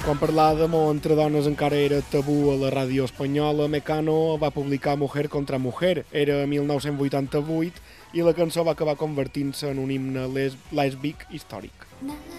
Quan parlar d'amor entre dones encara era tabú a la ràdio espanyola, Mecano va publicar Mujer contra Mujer, era 1988, i la cançó va acabar convertint-se en un himne lèsbic històric.